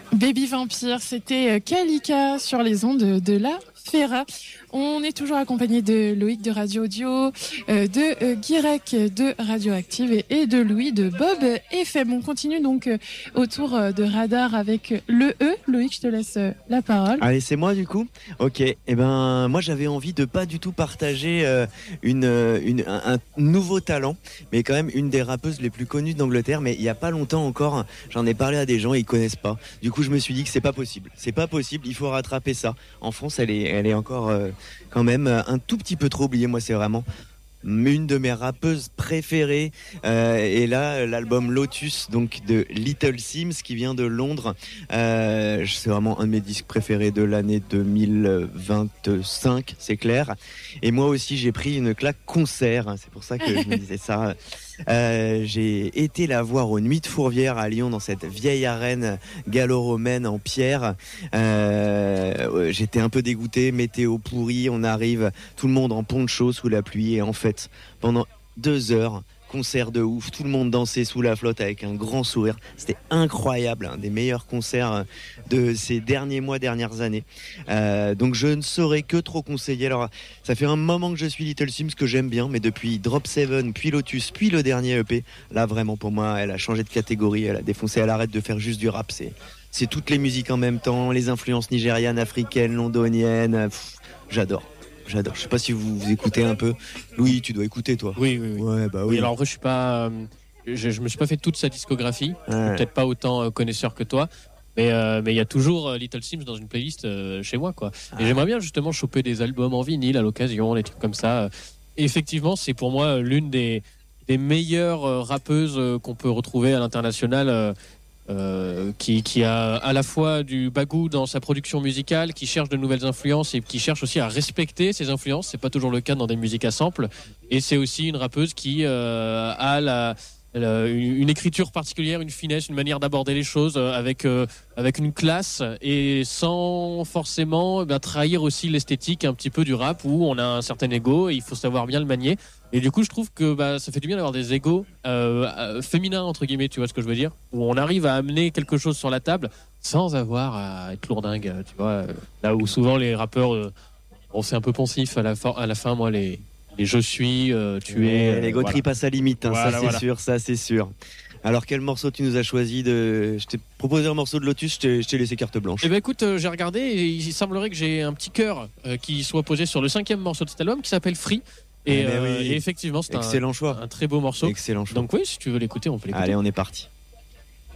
Baby Vampire, c'était Kalika sur les ondes de la Ferra. On est toujours accompagné de Loïc de Radio Audio, de Guirec de Radioactive et de Louis de Bob FM. On continue donc autour de Radar avec le E. Loïc, je te laisse la parole. Allez, c'est moi du coup. Ok. Moi j'avais envie de pas du tout partager un nouveau talent, mais quand même une des rappeuses les plus connues d'Angleterre. Mais il y a pas longtemps encore, j'en ai parlé à des gens, ils connaissent pas. Du coup, je me suis dit que c'est pas possible. C'est pas possible. Il faut rattraper ça. En France, elle est encore quand même un tout petit peu trop oubliée. Moi, c'est vraiment une de mes rappeuses préférées. Et là, l'album Lotus, donc de Little Sims, qui vient de Londres. C'est vraiment un de mes disques préférés de l'année 2025, c'est clair. Et moi aussi, j'ai pris une claque concert. C'est pour ça que je me disais ça. J'ai été la voir aux Nuits de Fourvière à Lyon, dans cette vieille arène gallo-romaine en pierre. J'étais un peu dégoûté, météo pourri, on arrive, tout le monde en poncho sous la pluie, et en fait, pendant 2 heures, concert de ouf, tout le monde dansait sous la flotte avec un grand sourire. C'était incroyable, un des meilleurs concerts de ces derniers mois, dernières années. Donc je ne saurais que trop conseiller. Alors ça fait un moment que je suis Little Sims, que j'aime bien, mais depuis Drop 7, puis Lotus, puis le dernier EP, là vraiment pour moi elle a changé de catégorie, elle a défoncé, elle arrête de faire juste du rap, c'est toutes les musiques en même temps, les influences nigérianes, africaines, londoniennes, j'adore. Je sais pas si vous écoutez un peu. Louis, tu dois écouter, toi. Oui. Ouais, bah oui. Alors en vrai, je suis pas, je me suis pas fait toute sa discographie. Je suis peut-être pas autant connaisseur que toi, mais il y a toujours Little Sims dans une playlist chez moi, quoi. Et j'aimerais bien justement choper des albums en vinyle à l'occasion, des trucs comme ça. Et effectivement, c'est pour moi l'une des meilleures rappeuses qu'on peut retrouver à l'international. Qui a à la fois du bagou dans sa production musicale, qui cherche de nouvelles influences et qui cherche aussi à respecter ses influences. C'est pas toujours le cas dans des musiques à sample. Et c'est aussi une rappeuse qui a une écriture particulière, une finesse, une manière d'aborder les choses avec une classe et sans forcément trahir aussi l'esthétique un petit peu du rap où on a un certain ego et il faut savoir bien le manier. Et du coup, je trouve que ça fait du bien d'avoir des égos féminins, entre guillemets, tu vois ce que je veux dire, où on arrive à amener quelque chose sur la table sans avoir à être lourdingue, tu vois. Là où souvent les rappeurs, c'est un peu poncif à la fin, moi, les je suis, tu es... L'ego trip à sa limite, hein, voilà, ça c'est sûr. Alors quel morceau tu nous as choisi Je t'ai proposé un morceau de Lotus, je t'ai laissé carte blanche. Eh ben écoute, j'ai regardé et il semblerait que j'ai un petit cœur qui soit posé sur le 5e morceau de cet album qui s'appelle Free. Et effectivement, c'est excellent choix. Un très beau morceau. Excellent choix. Donc oui, si tu veux l'écouter, on peut l'écouter. Allez, on est parti.